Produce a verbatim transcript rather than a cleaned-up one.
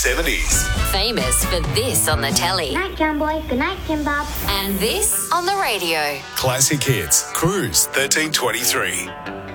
seventies. Famous for this on the telly. Good night, John Boy. Good night, Kim Bob. And this on the radio. Classic hits. Cruise thirteen twenty-three.